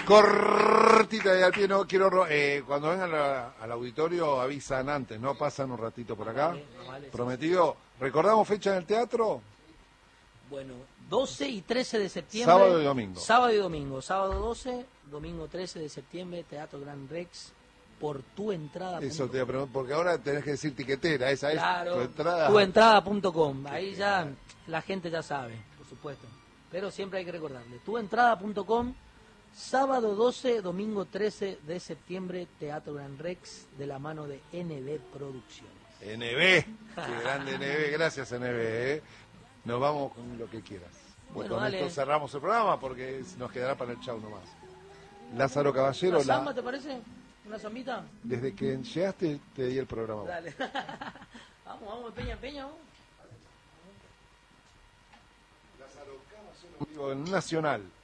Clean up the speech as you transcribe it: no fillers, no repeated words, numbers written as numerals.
Cortita y al pie, no quiero... cuando vengan al auditorio avisan antes, ¿no? Pasan un ratito por acá. Vale, Prometido. ¿Recordamos fecha en el teatro? Bueno, 12 y 13 de septiembre. Sábado y domingo. Sábado y domingo. Sábado 12, domingo 13 de septiembre, Teatro Gran Rex, por tuentrada.com. Eso te iba a preguntar, porque ahora tenés que decir tiquetera, esa claro, es tu entrada. Tuentrada.com. Ahí ya la gente ya sabe, por supuesto. Pero siempre hay que recordarle. Tuentrada.com, sábado 12, domingo 13 de septiembre, Teatro Gran Rex, de la mano de NB Producciones. NB, qué grande NB, gracias NB. Nos vamos con lo que quieras. Bueno, con dale. esto cerramos el programa porque nos quedará para el chau nomás. Lázaro Caballero, ¿Una samba te parece? ¿Una zambita? Desde que llegaste te di el programa. Dale. vamos, peña en peña, vamos. Lázaro Caballero, en Nacional.